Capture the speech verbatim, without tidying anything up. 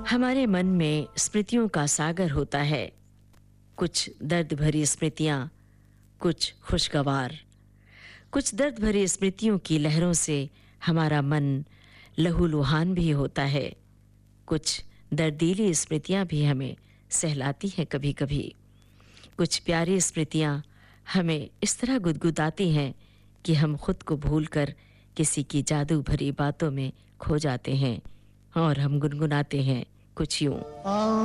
हमारे मन में स्मृतियों का सागर होता है, कुछ दर्द भरी स्मृतियां, कुछ खुशगवार। कुछ दर्द भरी स्मृतियों की लहरों से हमारा मन लहूलुहान भी होता है। कुछ दर्दीली स्मृतियां भी हमें सहलाती हैं कभी-कभी। कुछ प्यारी स्मृतियां हमें इस तरह गुदगुदाती हैं कि हम खुद को भूलकर किसी की जादू भरी बातों में खो जाते हैं और हम गुनगुनाते हैं कुछ यूं।